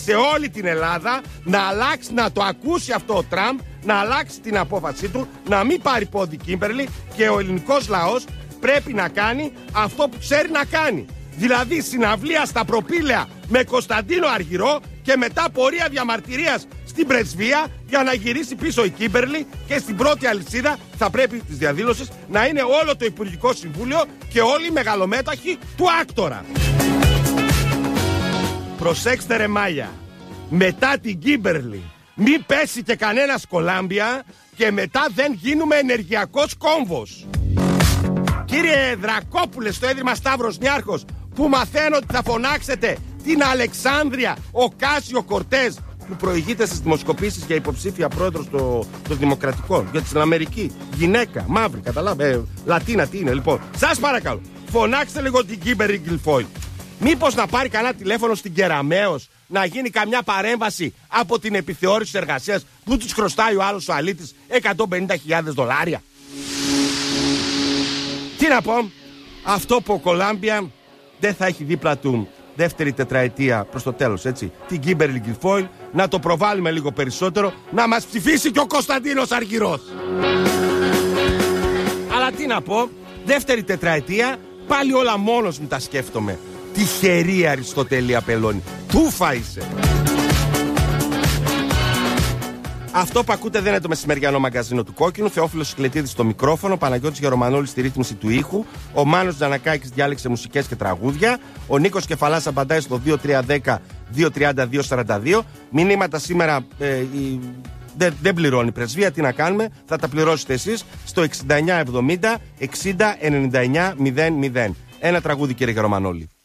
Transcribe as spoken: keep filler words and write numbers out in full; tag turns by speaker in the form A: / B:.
A: σε όλη την Ελλάδα να αλλάξει, να το ακούσει αυτό ο Τραμπ, να αλλάξει την απόφασή του, να μην πάρει πόδι Κίμπερλι και ο ελληνικός λαός πρέπει να κάνει αυτό που ξέρει να κάνει. Δηλαδή συναυλία στα προπήλαια με Κωνσταντίνο Αργυρό και μετά πορεία διαμαρτυρίας στην πρεσβεία για να γυρίσει πίσω η Κίμπερλι και στην πρώτη αλυσίδα θα πρέπει της διαδήλωσης να είναι όλο το Υπουργικό Συμβούλιο και όλοι οι μεγαλομέταχοι του άκτορα. Προσέξτε ρε μάλια, μετά την Κίμπερλι μην πέσει και κανένας Κολάμπια και μετά δεν γίνουμε ενεργειακός κόμβος. Κύριε Δρακόπουλε στο Ίδρυμα Σταύρος Νιάρχος, που μαθαίνω ότι θα φωνάξετε την Αλεξάνδρεια Οκάσιο Κορτέζ, που προηγείται στις δημοσκοπήσεις για υποψήφια πρόεδρος των το Δημοκρατικών, για την Αμερική, γυναίκα, μαύρη, καταλάβε, ε, Λατίνα τι είναι, λοιπόν. Σας παρακαλώ, φωνάξτε λίγο την Κίμπερλι Γκιλφόιλ. Μήπως να πάρει κανένα τηλέφωνο στην Κεραμέως, να γίνει καμιά παρέμβαση από την επιθεώρηση εργασίας που τους χρωστάει ο άλλος ο αλήτης εκατόν πενήντα χιλιάδες δολάρια. Τι να πω, αυτό που ο Κολάμπια δεν θα έχει δίπλα του δεύτερη τετραετία προς το τέλος, έτσι, την Κίμπερλι Γκιλφόιλ, να το προβάλλουμε λίγο περισσότερο, να μας ψηφίσει και ο Κωνσταντίνος Αργυρός. Αλλά τι να πω, δεύτερη τετραετία, πάλι όλα μόνος μου τα σκέφτομαι. Τυχερή Αριστοτέλη Απελώνη, τούφα είσαι. Αυτό που ακούτε δεν είναι το μεσημεριανό μαγκαζίνο του Κόκκινου. Θεόφιλος Σικλετίδης στο μικρόφωνο, Παναγιώτης Γερομανόλης στη ρύθμιση του ήχου, ο Μάνος Τζανακάκης διάλεξε μουσικές και τραγούδια, ο Νίκος Κεφαλάς απαντάει στο δύο τρία ένα μηδέν δύο τριάντα δύο σαράντα δύο. Μηνύματα σήμερα ε, η... δεν, δεν πληρώνει η πρεσβεία, τι να κάνουμε, θα τα πληρώσετε εσείς στο εξήντα εννιά εβδομήντα εξήντα ενενήντα εννιά μηδέν μηδέν. Ένα τραγούδι κύριε Γερομανόλη.